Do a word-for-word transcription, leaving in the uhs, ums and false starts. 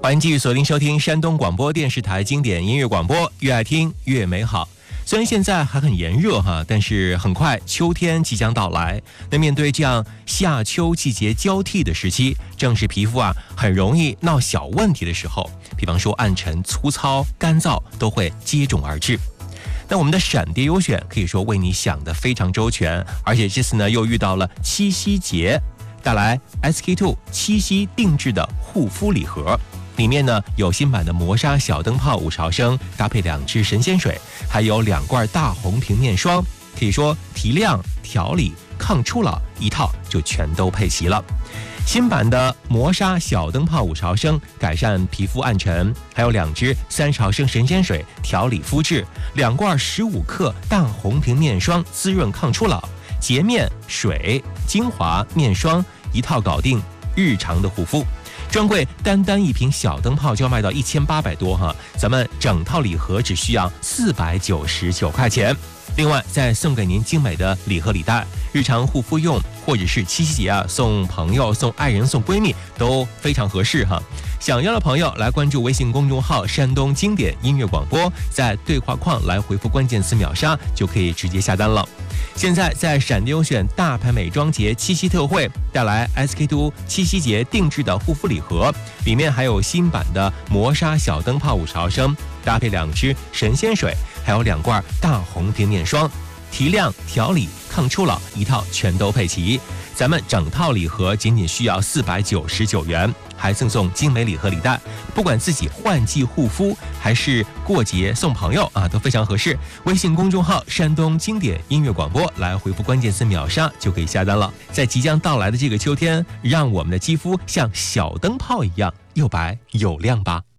欢迎继续锁定收听山东广播电视台经典音乐广播，越爱听越美好。虽然现在还很炎热哈，但是很快秋天即将到来。那面对这样夏秋季节交替的时期，正是皮肤啊很容易闹小问题的时候，比方说暗沉、粗糙、干燥都会接踵而至。那我们的闪蝶优选可以说为你想得非常周全，而且这次呢又遇到了七夕节，带来 S K two 七夕定制的护肤礼盒。里面呢有新版的磨砂小灯泡五十毫升，搭配两支神仙水，还有两罐大红瓶面霜，可以说提亮、调理、抗初老一套就全都配齐了。新版的磨砂小灯泡五十毫升，改善皮肤暗沉，还有两支三十毫升神仙水，调理肤质，两罐十五克大红瓶面霜，滋润抗初老，洁面水、精华、面霜一套搞定日常的护肤。专柜单单一瓶小灯泡就要卖到一千八百多哈，咱们整套礼盒只需要四百九十九块钱。另外再送给您精美的礼盒礼袋，日常护肤用或者是七夕节啊送朋友、送爱人、送闺蜜都非常合适哈。想要的朋友来关注微信公众号山东经典音乐广播，在对话框来回复关键词秒杀就可以直接下单了。现在在闪电优选大牌美妆节七夕特惠，带来 S K two 七夕节定制的护肤礼盒，里面还有新版的磨砂小灯泡五十毫升，搭配两支神仙水，还有两罐大红瓶面霜，提亮、调理、抗初老一套全都配齐。咱们整套礼盒仅仅需要四百九十九元，还赠送精美礼盒礼袋，不管自己换季护肤还是过节送朋友啊，都非常合适。微信公众号山东经典音乐广播来回复关键词秒杀就可以下单了。在即将到来的这个秋天，让我们的肌肤像小灯泡一样又白又亮吧。